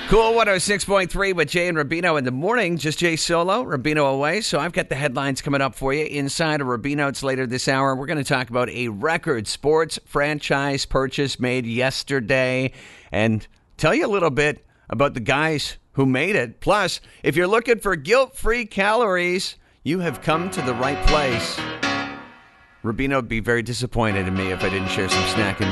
Cool 106.3 with Jay and Rubino in the morning. Just Jay solo, Rubino away. So I've got the headlines coming up for you inside of Rubino's later this hour. We're going to talk about a record sports franchise purchase made yesterday and tell you a little bit about the guys who made it. Plus, if you're looking for guilt-free calories, you have come to the right place. Rubino would be very disappointed in me if I didn't share some snack